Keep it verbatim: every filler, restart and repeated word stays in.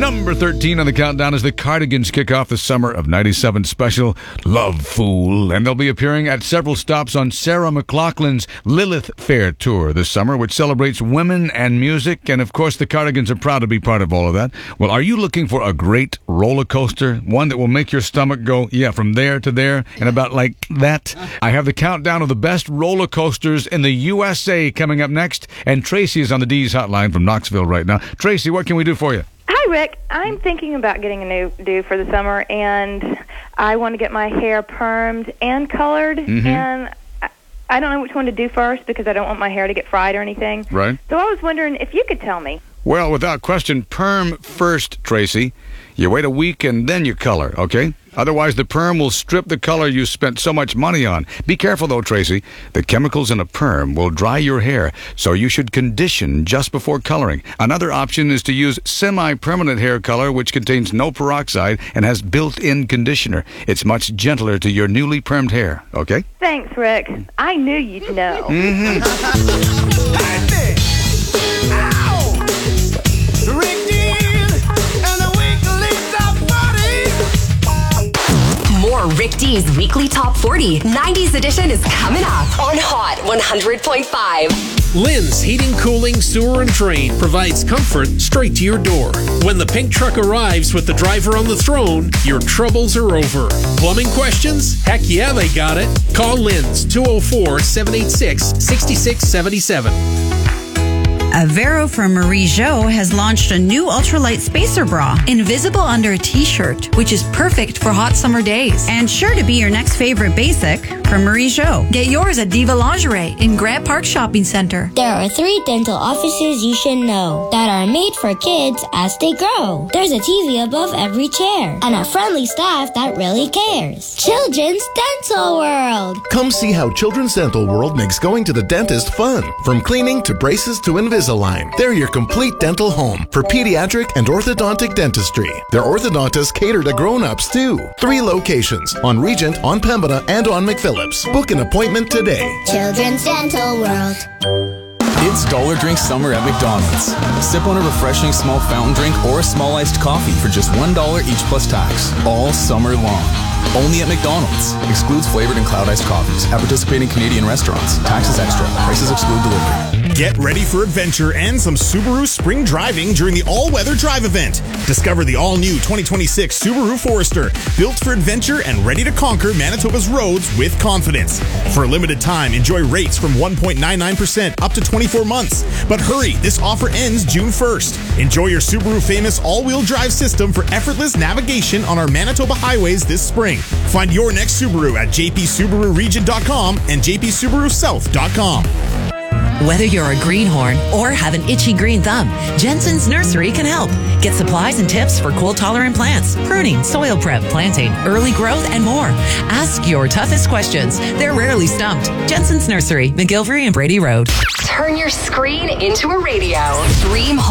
Number thirteen on the countdown as the Cardigans kick off the summer of ninety-seven special Love Fool, and they'll be appearing at several stops on Sarah McLachlan's Lilith Fair tour this summer, which celebrates women and music, and of course the Cardigans are proud to be part of all of that. Well, are you looking for a great roller coaster, one that will make your stomach go, yeah, from there to there, and about like that? I have the countdown of the best roller coasters in the U S A coming up next, and Tracy is on the D's hotline from Knoxville right now. Tracy, what can we do for you? Hi, Rick. I'm thinking about getting a new do for the summer, and I want to get my hair permed and colored, mm-hmm. and I, I don't know which one to do first because I don't want my hair to get fried or anything. Right. So I was wondering if you could tell me. Well, without question, perm first, Tracy. You wait a week and then you color, okay? Otherwise, the perm will strip the color you spent so much money on. Be careful, though, Tracy. The chemicals in a perm will dry your hair, so you should condition just before coloring. Another option is to use semi-permanent hair color, which contains no peroxide and has built-in conditioner. It's much gentler to your newly permed hair, okay? Thanks, Rick. I knew you'd know. Mm-hmm. Rick D's Weekly Top forty nineties edition is coming up on Hot one hundred point five. Lynn's Heating, Cooling, Sewer and Drain provides comfort straight to your door. When the pink truck arrives with the driver on the throne, your troubles are over. Plumbing questions? Heck yeah, they got it. Call Lynn's two oh four, seven eight six, six six seven seven. Avero from Marie Jo has launched a new ultralight spacer bra, invisible under a t-shirt, which is perfect for hot summer days and sure to be your next favorite basic from Marie Jo. Get yours at Diva Lingerie in Grant Park Shopping Center. There are three dental offices you should know that are made for kids as they grow. There's a T V above every chair and a friendly staff that really cares. Children's Dental World. Come see how Children's Dental World makes going to the dentist fun. From cleaning to braces to Invisalign. They're your complete dental home for pediatric and orthodontic dentistry. Their orthodontists cater to grown-ups too. Three locations on Regent, on Pembina, and on McPhillips. Book an appointment today. Children's Dental World. It's Dollar Drink Summer at McDonald's. Sip on a refreshing small fountain drink or a small iced coffee for just one dollar each plus tax. All summer long. Only at McDonald's. Excludes flavored and cloud iced coffees. At participating Canadian restaurants. Taxes extra. Prices exclude delivery. Get ready for adventure and some Subaru spring driving during the all-weather drive event. Discover the all-new twenty twenty-six Subaru Forester, built for adventure and ready to conquer Manitoba's roads with confidence. For a limited time, enjoy rates from one point nine nine percent up to twenty-four months. But hurry, this offer ends June first. Enjoy your Subaru famous all-wheel drive system for effortless navigation on our Manitoba highways this spring. Find your next Subaru at j p subaru region dot com and j p subaru south dot com. Whether you're a greenhorn or have an itchy green thumb, Jensen's Nursery can help. Get supplies and tips for cold-tolerant plants, pruning, soil prep, planting, early growth, and more. Ask your toughest questions. They're rarely stumped. Jensen's Nursery, McGilvery and Brady Road. Turn your screen into a radio. Dream